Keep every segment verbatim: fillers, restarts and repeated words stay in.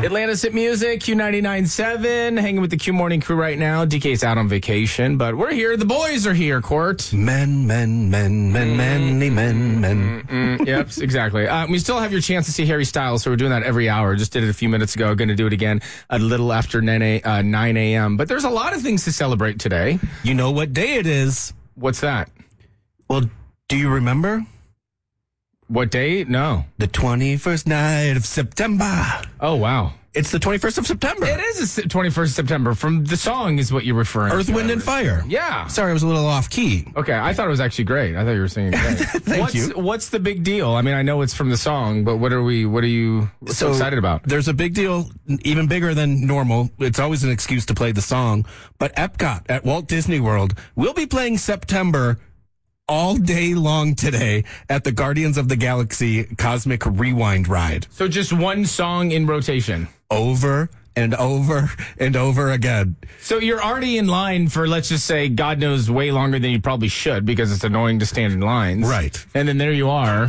Atlanta's Hit Music, Q ninety-nine point seven, hanging with the Q Morning crew right now. D K's out on vacation, but we're here. The boys are here, Court. Men, men, men, men, many men, men. Mm-mm. Yep, exactly. Uh, we still have your chance to see Harry Styles, so we're doing that every hour. Just did it a few minutes ago. Going to do it again a little after nine a.m. But there's a lot of things to celebrate today. You know what day it is? What's that? Well, do you remember? What day? No. The twenty-first night of September. Oh, wow. It's the twenty-first of September. It is the twenty-first of September. From the song is what you're referring Earth, to. Wind, and Fire. Yeah. Sorry, I was a little off key. Okay, I thought it was actually great. I thought you were singing great. Thank what's, you. What's the big deal? I mean, I know it's from the song, but what are we, what are you so, so excited about? There's a big deal, even bigger than normal. It's always an excuse to play the song. But Epcot at Walt Disney World will be playing September all day long today at the Guardians of the Galaxy Cosmic Rewind ride. So just one song in rotation. Over and over and over again. So you're already in line for, let's just say, God knows, way longer than you probably should because it's annoying to stand in lines. Right. And then there you are.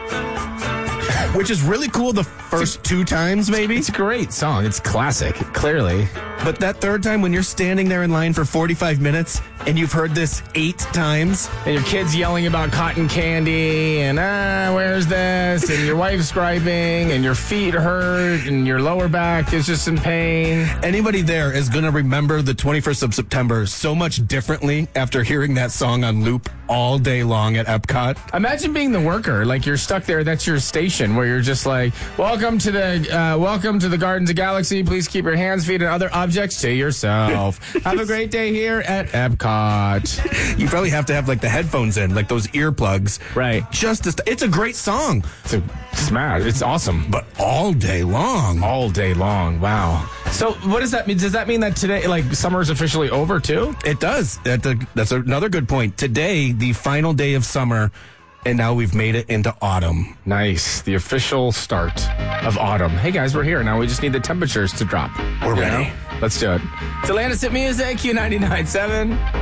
Which is really cool the first two times, maybe. It's a great song. It's classic, clearly. But that third time when you're standing there in line for forty-five minutes and you've heard this eight times. And your kid's yelling about cotton candy and, ah, where's this? And your wife's griping and your feet hurt and your lower back is just in pain. Anybody there is going to remember the twenty-first of September so much differently after hearing that song on loop all day long at Epcot. Imagine being the worker. Like, you're stuck there. That's your station where you're just like, welcome to the uh, welcome to the Gardens of Galaxy. Please keep your hands, feet, and other objects to yourself. Have a great day here at Epcot. You probably have to have, like, the headphones in, like those earplugs. Right. Just to st- It's a great song. It's, a, it's mad. It's awesome. But all day long. All day long. Wow. So what does that mean? Does that mean that today, like, summer is officially over, too? It does. That's, a, that's another good point. Today, the final day of summer, and now we've made it into autumn. Nice. The official start of autumn. Hey, guys, we're here. Now we just need the temperatures to drop. We're You ready. know? Let's do it. It's Atlanta's Hit Music, Q ninety-nine point seven.